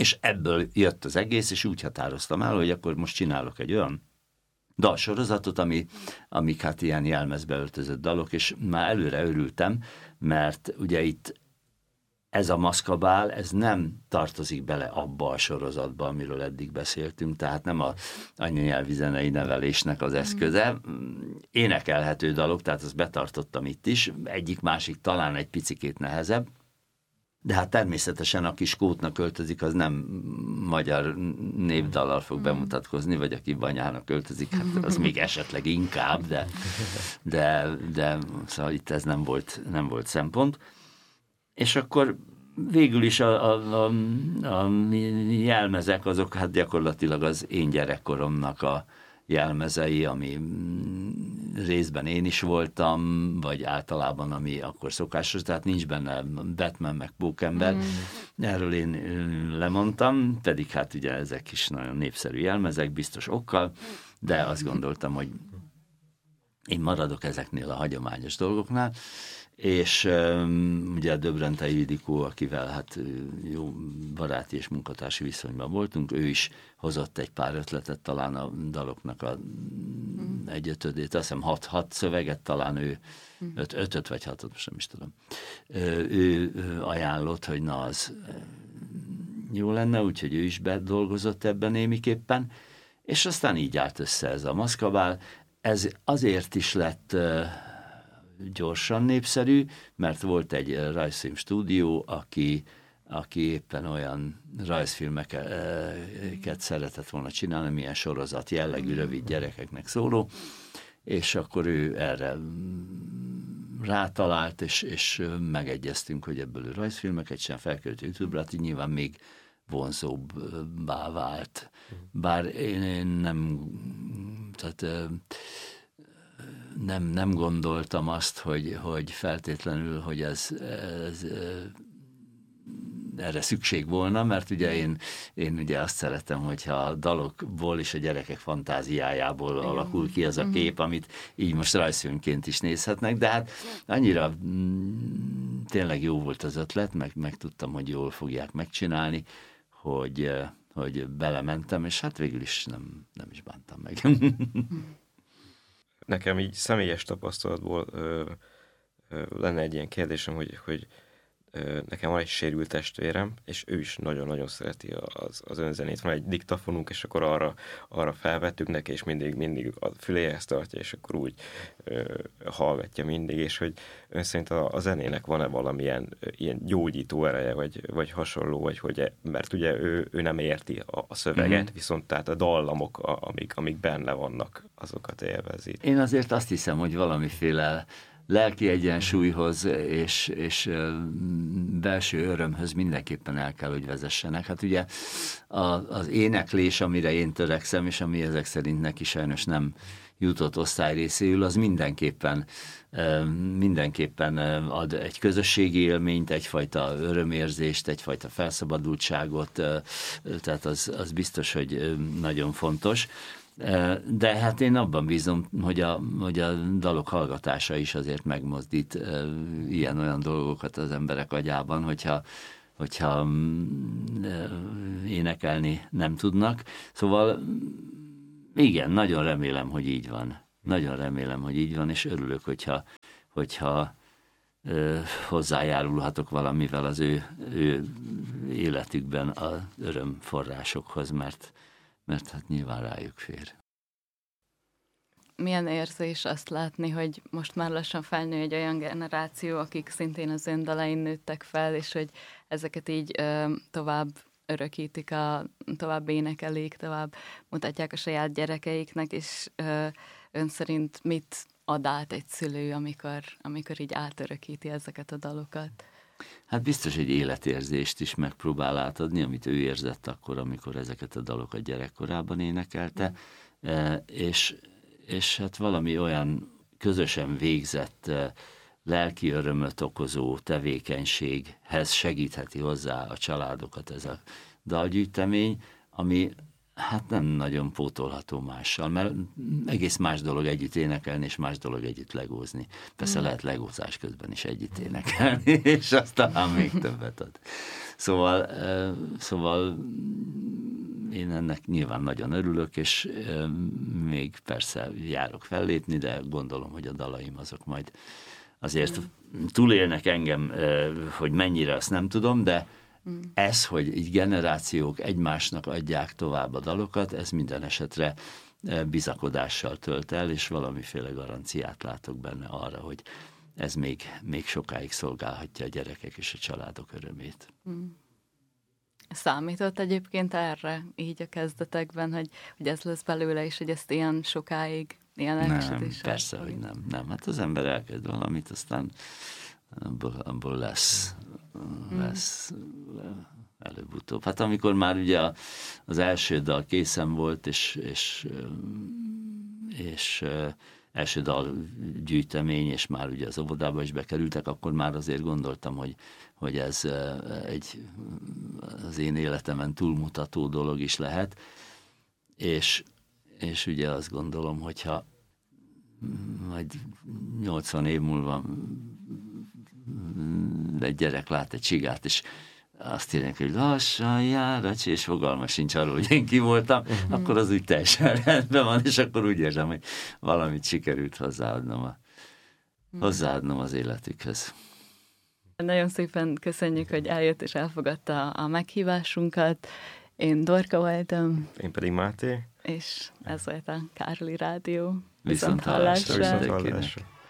És ebből jött az egész, és úgy határoztam el, hogy akkor most csinálok egy olyan dalsorozatot, amik hát ilyen jelmezbe öltözött dalok, és már előre örültem, mert ugye itt ez a maszkabál, ez nem tartozik bele abba a sorozatba, amiről eddig beszéltünk, tehát nem a anyanyelvi zenei nevelésnek az eszköze. Énekelhető dalok, tehát azt betartottam itt is, egyik-másik talán egy picikét nehezebb, de hát természetesen aki Skótnak költözik, az nem magyar névdallal fog bemutatkozni, vagy aki Banyának költözik, hát az még esetleg inkább, de szóval itt ez nem volt szempont. És akkor végül is a jelmezek azok hát gyakorlatilag az én gyerekkoromnak a jelmezei, ami részben én is voltam, vagy általában ami akkor szokásos, tehát nincs benne Batman meg Pókember. Erről én lemondtam, pedig hát ugye ezek is nagyon népszerű jelmezek, biztos okkal, de azt gondoltam, hogy én maradok ezeknél a hagyományos dolgoknál, és ugye a Döbrentei Ildikó, akivel hát jó baráti és munkatársi viszonyban voltunk, ő is hozott egy pár ötletet, talán a daloknak a egyötödét, azt hiszem 6 szöveget, talán ő 5 vagy 6, most nem is tudom. Ő ajánlott, hogy na az jó lenne, úgyhogy ő is bedolgozott ebben némiképpen, és aztán így állt össze ez a maszkabál. Ez azért is lett gyorsan népszerű, mert volt egy rajzfilm stúdió, aki éppen olyan rajzfilmeket szeretett volna csinálni, milyen sorozat jellegű, rövid gyerekeknek szóló, és akkor ő erre rátalált, és megegyeztünk, hogy ebből ő rajzfilmeket sem felkerült YouTube-ra, hát így nyilván még vonzóbbá vált. Bár én nem gondoltam azt, hogy feltétlenül, hogy ez erre szükség volna, mert ugye én ugye azt szeretem, hogyha a dalokból és a gyerekek fantáziájából alakul ki az a kép, amit így most rajzfilmként is nézhetnek, de hát annyira tényleg jó volt az ötlet, meg tudtam, hogy jól fogják megcsinálni, hogy belementem, és hát végül is nem is bántam meg. Nekem így személyes tapasztalatból lenne egy ilyen kérdésem, hogy nekem van egy sérült testvérem, és ő is nagyon-nagyon szereti az önzenét. Van egy diktafonunk, és akkor arra felvettük neki, és mindig a füléhez tartja, és akkor úgy hallgatja mindig, és hogy ön szerint a zenének van-e valamilyen ilyen gyógyító ereje, vagy hasonló, vagy hogy, mert ugye ő nem érti a szöveget, viszont tehát a dallamok, amik benne vannak, azokat élvezi. Én azért azt hiszem, hogy valamiféle lelki egyensúlyhoz és belső örömhöz mindenképpen el kell, hogy vezessenek. Hát ugye az éneklés, amire én törekszem, és ami ezek szerint neki sajnos nem jutott osztályrészéül, az mindenképpen ad egy közösségi élményt, egyfajta örömérzést, egyfajta felszabadultságot, tehát az biztos, hogy nagyon fontos. De hát én abban bízom, hogy a dalok hallgatása is azért megmozdít ilyen-olyan dolgokat az emberek agyában, hogyha énekelni nem tudnak. Szóval igen, nagyon remélem, hogy így van. Nagyon remélem, hogy így van, és örülök, hogyha hozzájárulhatok valamivel az ő életükben az örömforrásokhoz, mert hát nyilván rájuk fér. Milyen érzés azt látni, hogy most már lassan felnő egy olyan generáció, akik szintén az ön dalain nőttek fel, és hogy ezeket így tovább örökítik, tovább énekelik, tovább mutatják a saját gyerekeiknek, és ön szerint mit ad át egy szülő, amikor így átörökíti ezeket a dalokat? Hát biztos egy életérzést is megpróbál átadni, amit ő érzett akkor, amikor ezeket a dalokat gyerekkorában énekelte, és hát valami olyan közösen végzett lelki örömöt okozó tevékenységhez segítheti hozzá a családokat ez a dalgyűjtemény, ami Hát nem nagyon pótolható mással, mert egész más dolog együtt énekelni, és más dolog együtt legózni. Persze lehet legózás közben is együtt énekelni, és azt talán még többet ad. Szóval én ennek nyilván nagyon örülök, és még persze járok fellépni, de gondolom, hogy a dalaim azok majd azért túlélnek engem, hogy mennyire, azt nem tudom, de ez, hogy így generációk egymásnak adják tovább a dalokat, ez minden esetre bizakodással tölt el, és valamiféle garanciát látok benne arra, hogy ez még sokáig szolgálhatja a gyerekek és a családok örömét. Számított egyébként erre így a kezdetekben, hogy ez lesz belőle, és hogy ezt ilyen sokáig, ilyen Nem, persze, hogy nem. Hát az ember elkezd valamit, aztán abból lesz előbb-utóbb. Hát amikor már ugye az első dal készen volt, és első dal gyűjtemény, és már ugye az óvodába is bekerültek, akkor már azért gondoltam, hogy ez az én életemen túlmutató dolog is lehet, és ugye azt gondolom, hogyha majd 80 év múlva egy gyerek lát egy csigát, és azt írják, hogy lassan jár, és fogalma sincs arról, hogy én ki voltam, akkor az úgy teljesen rendben van, és akkor úgy érzem, hogy valamit sikerült hozzáadnom az életükhöz. Nagyon szépen köszönjük, hogy eljött és elfogadta a meghívásunkat. Én Dorka voltam. Én pedig Máté. És ez volt a Károli Rádió. Viszonthallásra. Viszonthallásra.